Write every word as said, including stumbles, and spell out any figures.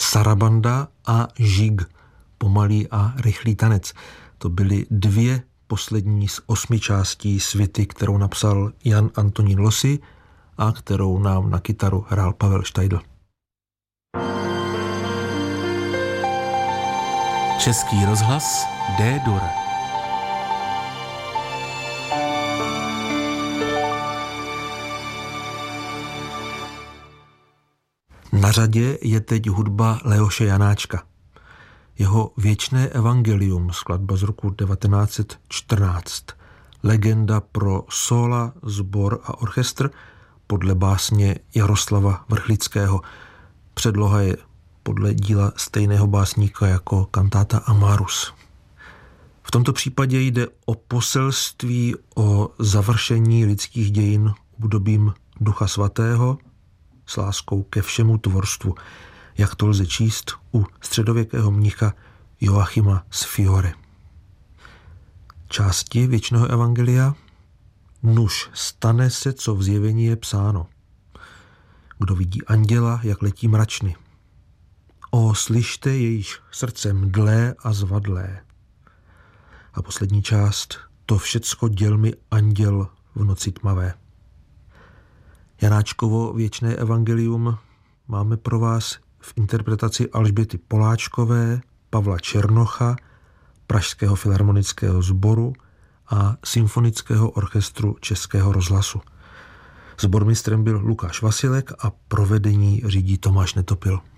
Sarabanda a Žig, pomalý a rychlý tanec. To byly dvě poslední z osmi částí svity, kterou napsal Jan Antonín Losy a kterou nám na kytaru hrál Pavel Štajdl. Český rozhlas D-dur. Na řadě je teď hudba Leoše Janáčka. Jeho Věčné evangelium, skladba z roku devatenáct set čtrnáct. Legenda pro sóla, sbor a orchestr podle básně Jaroslava Vrchlického. Předloha je podle díla stejného básníka jako kantáta Amarus. V tomto případě jde o poselství o završení lidských dějin obdobím Ducha Svatého s láskou ke všemu tvorstvu, jak to lze číst u středověkého mnicha Joachima z Fiore. Části Věčného evangelia: Nuž stane se, co v zjevení je psáno. Kdo vidí anděla, jak letí mračny. O, slyšte jejich srdce mdlé a zvadlé. A poslední část: To všecko děl mi anděl v noci tmavé. Janáčkovo Věčné evangelium máme pro vás v interpretaci Alžběty Poláčkové, Pavla Černocha, Pražského filharmonického sboru a Symfonického orchestru Českého rozhlasu. Sbormistrem byl Lukáš Vasilek a provedení řídí Tomáš Netopil.